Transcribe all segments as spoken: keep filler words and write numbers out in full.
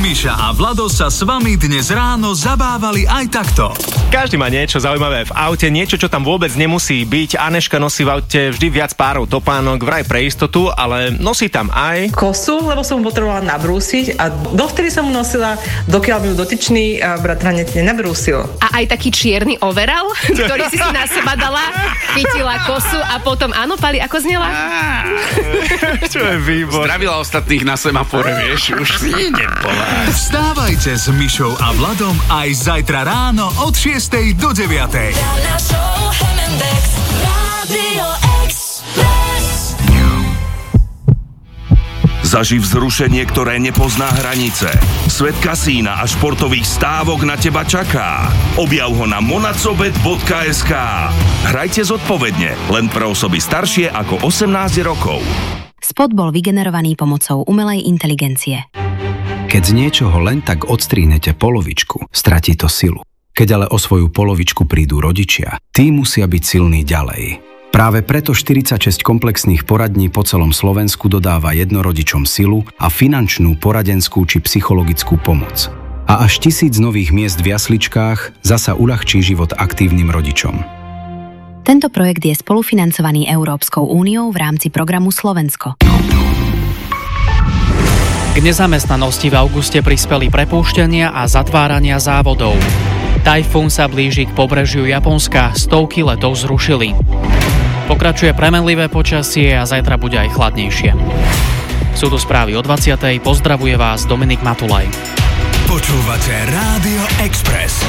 Miša a Vlado sa s vami dnes ráno zabávali aj takto. Každý má niečo zaujímavé v aute, niečo, čo tam vôbec nemusí byť. Aneška nosí v aute vždy viac párov topánok, vraj pre istotu, ale nosí tam aj kosu, lebo som mu potrebovala nabrúsiť a dovtedy som mu nosila, dokiaľ mi ju dotyčný bratranec nenabrúsil. A aj taký čierny overall, ktorý si si na seba dala, chytila kosu a potom áno, Pali, ako znela? Čo je výbor. Zdravila ostatných na semafore, vieš, už si nepováž. Vstávajte s Mišou a Vladom aj zajtra ráno od šiestej do deviatej. Zaživ vzrušenie, ktoré nepozná hranice. Svet kasína a športových stávok na teba čaká. Objav ho na monacobet bodka es ká. Hrajte zodpovedne, len pre osoby staršie ako osemnásť rokov. Spot bol vygenerovaný pomocou umelej inteligencie. Keď z niečoho len tak odstrihnete polovičku, stratí to silu. Keď ale o svoju polovičku prídu rodičia, tí musia byť silní ďalej. Práve preto štyridsaťšesť komplexných poradní po celom Slovensku dodáva jednorodičom silu a finančnú, poradenskú či psychologickú pomoc. A až tisíc nových miest v jasličkách zasa uľahčí život aktívnym rodičom. Tento projekt je spolufinancovaný Európskou úniou v rámci programu Slovensko. K nezamestnanosti v auguste prispeli prepúšťania a zatvárania závodov. Tajfún sa blíži k pobrežiu Japonska, stovky letov zrušili. Pokračuje premenlivé počasie a zajtra bude aj chladnejšie. Sú tu správy o dvadsiatej. Pozdravuje vás Dominik Matulaj. Počúvate Rádio Express.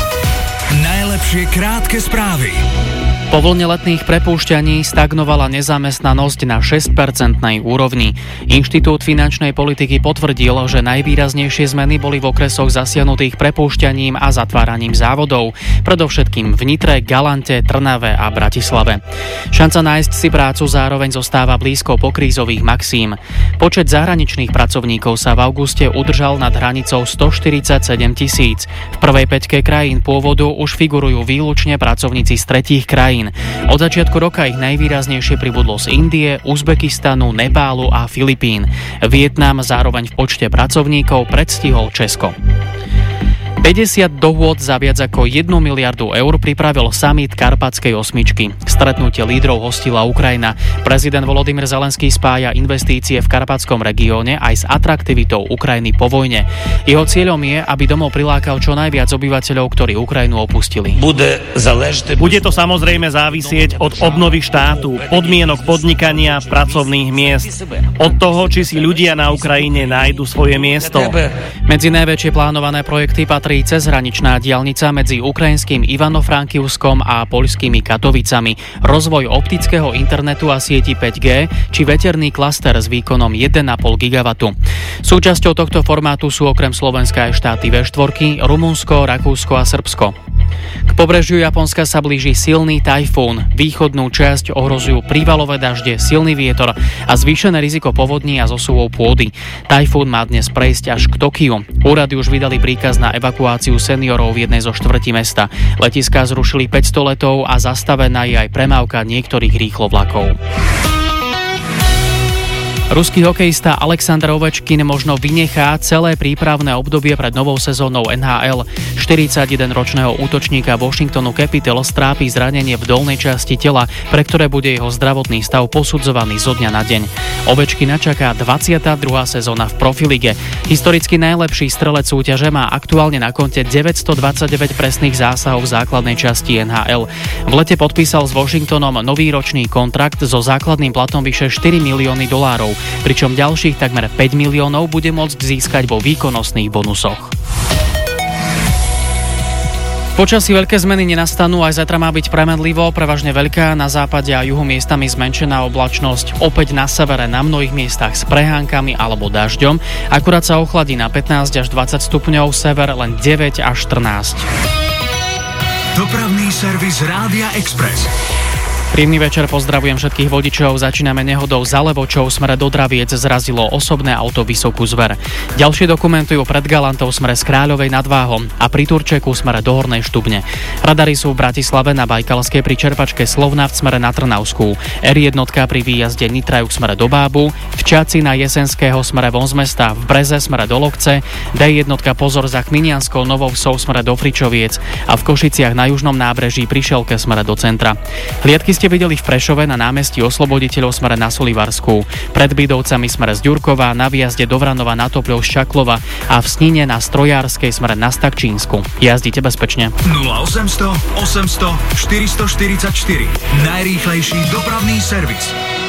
Najlepšie krátke správy. Po vlne letných prepúšťaní stagnovala nezamestnanosť na šesť percentnej úrovni. Inštitút finančnej politiky potvrdil, že najvýraznejšie zmeny boli v okresoch zasiahnutých prepúšťaním a zatváraním závodov, predovšetkým v Nitre, Galante, Trnave a Bratislave. Šanca nájsť si prácu zároveň zostáva blízko pokrízových maxím. Počet zahraničných pracovníkov sa v auguste udržal nad hranicou stoštyridsaťsedem tisíc. V prvej päťke krajín pôvodu už figurujú výlučne pracovníci z tretích krajín. Od začiatku roka ich najvýraznejšie pribudlo z Indie, Uzbekistanu, Nepálu a Filipín. Vietnam zároveň v počte pracovníkov predstihol Česko. päťdesiat dohôd za viac ako jednu miliardu eur pripravil summit Karpatskej osmičky. Stretnutie lídrov hostila Ukrajina. Prezident Volodymyr Zelenský spája investície v karpatskom regióne aj s atraktivitou Ukrajiny po vojne. Jeho cieľom je, aby domov prilákal čo najviac obyvateľov, ktorí Ukrajinu opustili. Bude to samozrejme závisieť od obnovy štátu, podmienok podnikania, pracovných miest. Od toho, či si ľudia na Ukrajine nájdu svoje miesto. Medzi najväčšie plánované projekty patrí cezhraničná diaľnica medzi ukrajinským Ivano-Frankivskom a poľskými Katovicami, rozvoj optického internetu a sieti päť G či veterný klaster s výkonom jeden a pol gigawatu. Súčasťou tohto formátu sú okrem Slovenska aj štáty vé štyri, Rumunsko, Rakúsko a Srbsko. K pobrežiu Japonska sa blíži silný tajfún. Východnú časť ohrozujú prívalové dažde, silný vietor a zvýšené riziko povodní a zosuvov pôdy. Tajfún má dnes prejsť až k Tokiu. Úrady už vydali príkaz na evakuáciu seniorov v jednej zo štvrtí mesta. Letiská zrušili päťsto letov a zastavená je aj premávka niektorých rýchlovlakov. Ruský hokejista Alexander Ovečkin možno vynechá celé prípravné obdobie pred novou sezónou en há el. štyridsaťjedenročného útočníka Washingtonu Capitals trápi zranenie v dolnej časti tela, pre ktoré bude jeho zdravotný stav posudzovaný zo dňa na deň. Ovečkina čaká dvadsiata druhá sezóna v Profilige. Historicky najlepší strelec súťaže má aktuálne na konte deväťstodvadsaťdeväť presných zásahov v základnej časti en há el. V lete podpísal s Washingtonom nový ročný kontrakt so základným platom vyše štyri milióny dolárov. Pričom ďalších takmer päť miliónov bude môcť získať vo výkonnostných bonusoch. Počasí veľké zmeny nenastanú, aj zajtra má byť premenlivo, prevažne veľká, na západe a juhu miestami zmenšená oblačnosť, opäť na severe na mnohých miestach s prehánkami alebo dažďom, akurát sa ochladí na pätnásť až dvadsať stupňov, sever len deväť až štrnásť. Dopravný servis Rádia Express. Príjemný večer, pozdravujem všetkých vodičov. Začíname nehodou za Levočou, smere do Draviec zrazilo osobné auto Vysokú Zver. Ďalšie dokumentujú pred Galantou smere z Kráľovej nad Váhom a pri Turčeku smere do Hornej Štubne. Radary sú v Bratislave na Bajkalskej pri čerpačke Slovnaft smere na Trnavskú. er jedna pri výjazde Nitrajuk smere do Bábu, v Čaci na Jesenského smere von z mesta, v Breze smere do Lokce, dé jedna pozor za Chminianskou Novou Vsou smere do Fričoviec a v Košiciach na južnom nábreží pri Šelke smere do centra. Hliadky ste videli v Prešove na námestí Osloboditeľov smere na Solivarsku, pred Bidovcami smere z Ďurkova, na výjazde do Vranova na Topľov z Čaklova a v Snine na Strojárskej smere na Stakčínsku. Jazdite bezpečne. nula osemsto osemsto štyristoštyridsaťštyri. Najrýchlejší dopravný servis.